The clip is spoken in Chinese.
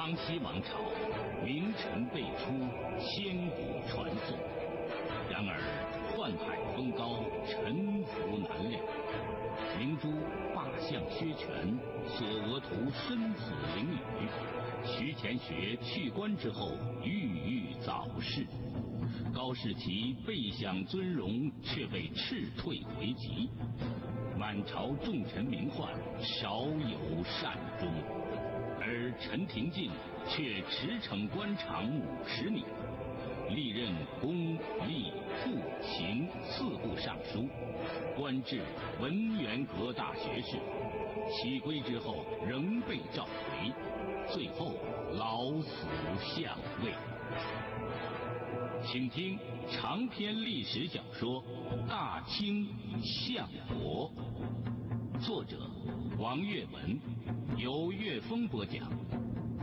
康熙王朝，名臣辈出，千古传颂。然而宦海风高，沉浮难料。明珠罢相削权，索额图身子囹圄。徐乾学去官之后，郁郁早逝。高士奇备享尊荣，却被斥退回籍。满朝重臣名宦，少有善终。而陈廷敬却驰骋官场50年，历任公、吏、户、刑4部尚书，官至文渊阁大学士。起归之后仍被召回，最后老死相位。请听长篇历史小说《大清相国》，作者王岳文，由岳峰播讲。